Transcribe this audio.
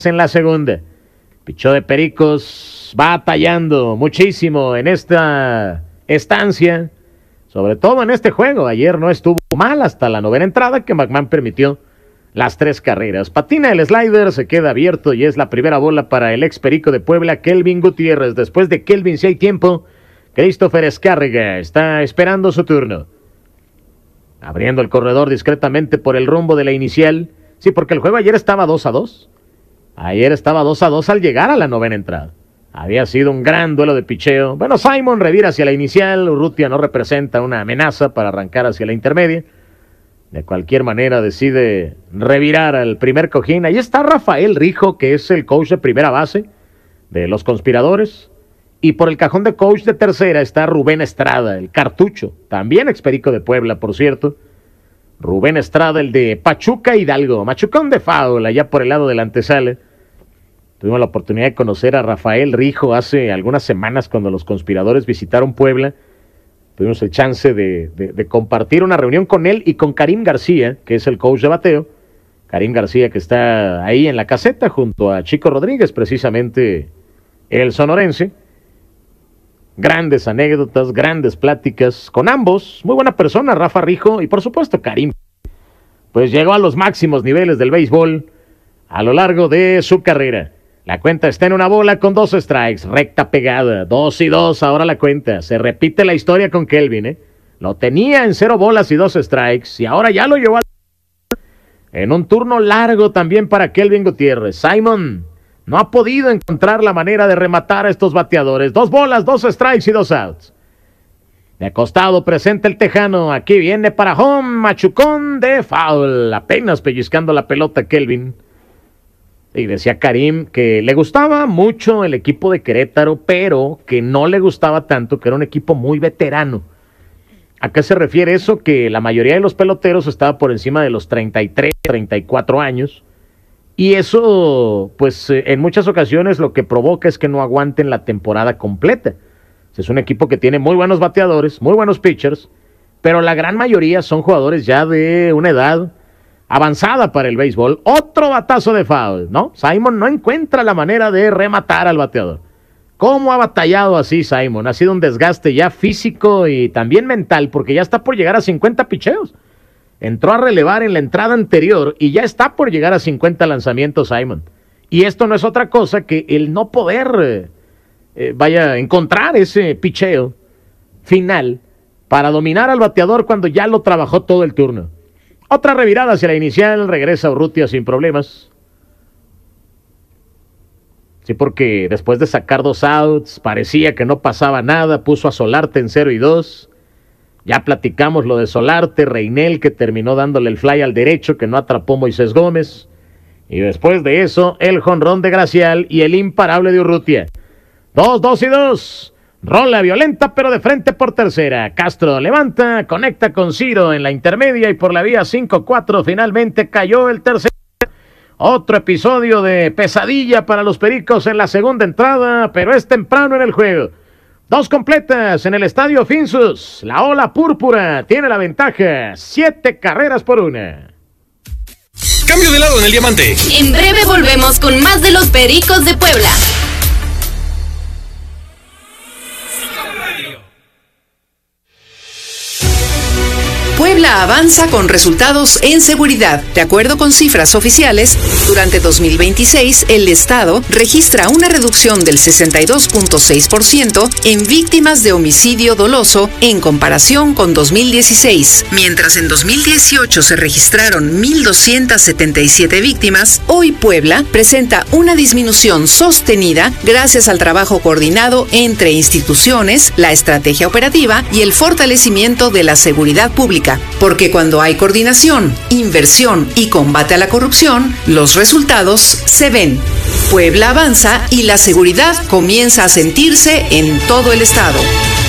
en la segunda. Pichó de Pericos, batallando muchísimo en esta estancia, sobre todo en este juego. Ayer no estuvo mal hasta la novena entrada que McMahon permitió las 3 carreras. Patina el slider, se queda abierto y es la primera bola para el ex Perico de Puebla, Kelvin Gutiérrez. Después de Kelvin, si hay tiempo, Christopher Escárrega está esperando su turno. Abriendo el corredor discretamente por el rumbo de la inicial. Sí, porque el juego ayer estaba 2-2. Ayer estaba 2-2 al llegar a la novena entrada. Había sido un gran duelo de picheo. Bueno, Simon revira hacia la inicial. Urrutia no representa una amenaza para arrancar hacia la intermedia. De cualquier manera decide revirar al primer cojín. Ahí está Rafael Rijo, que es el coach de primera base de los Conspiradores. Y por el cajón de coach de tercera está Rubén Estrada, el cartucho. También experico de Puebla, por cierto. Rubén Estrada, el de Pachuca Hidalgo. Machucón de foul, allá por el lado de la antesala. Tuvimos la oportunidad de conocer a Rafael Rijo hace algunas semanas cuando los Conspiradores visitaron Puebla. Tuvimos el chance de compartir una reunión con él y con Karim García, que es el coach de bateo. Karim García, que está ahí en la caseta junto a Chico Rodríguez, precisamente el sonorense. Grandes anécdotas, grandes pláticas con ambos. Muy buena persona, Rafa Rijo, y por supuesto Karim. Pues llegó a los máximos niveles del béisbol a lo largo de su carrera. La cuenta está en 1 bola con 2 strikes, recta pegada, 2-2 ahora la cuenta. Se repite la historia con Kelvin, Lo tenía en 0 bolas y 2 strikes y ahora ya lo llevó en un turno largo también para Kelvin Gutiérrez. Simon no ha podido encontrar la manera de rematar a estos bateadores. 2 bolas, 2 strikes y 2 outs. De acostado presenta el tejano. Aquí viene para home. Machucón de foul. Apenas pellizcando la pelota Kelvin. Y decía Karim que le gustaba mucho el equipo de Querétaro, pero que no le gustaba tanto, que era un equipo muy veterano. ¿A qué se refiere eso? Que la mayoría de los peloteros estaba por encima de los 33, 34 años. Y eso, pues, en muchas ocasiones lo que provoca es que no aguanten la temporada completa. Es un equipo que tiene muy buenos bateadores, muy buenos pitchers, pero la gran mayoría son jugadores ya de una edad avanzada para el béisbol. Otro batazo de foul, ¿no? Simon no encuentra la manera de rematar al bateador. ¿Cómo ha batallado así Simon? Ha sido un desgaste ya físico y también mental, porque ya está por llegar a 50 picheos. Entró a relevar en la entrada anterior y ya está por llegar a 50 lanzamientos Simon. Y esto no es otra cosa que el no poder encontrar ese picheo final para dominar al bateador cuando ya lo trabajó todo el turno. Otra revirada hacia la inicial, regresa Urrutia sin problemas. Sí, porque después de sacar 2 outs, parecía que no pasaba nada, puso a Solarte en 0-2. Ya platicamos lo de Solarte, Reinel, que terminó dándole el fly al derecho, que no atrapó Moisés Gómez. Y después de eso, el jonrón de Gracial y el imparable de Urrutia. 2-2. Rola violenta, pero de frente por tercera. Castro levanta, conecta con Ciro en la intermedia y por la vía 5-4 finalmente cayó el tercero. Otro episodio de pesadilla para los Pericos en la segunda entrada, pero es temprano en el juego. 2 completas en el Estadio Finsus. La ola púrpura tiene la ventaja. 7 carreras por 1. Cambio de lado en el diamante. En breve volvemos con más de los Pericos de Puebla. Puebla avanza con resultados en seguridad. De acuerdo con cifras oficiales, durante 2026 el Estado registra una reducción del 62.6% en víctimas de homicidio doloso en comparación con 2016. Mientras en 2018 se registraron 1,277 víctimas, hoy Puebla presenta una disminución sostenida gracias al trabajo coordinado entre instituciones, la estrategia operativa y el fortalecimiento de la seguridad pública. Porque cuando hay coordinación, inversión y combate a la corrupción, los resultados se ven. Puebla avanza y la seguridad comienza a sentirse en todo el estado.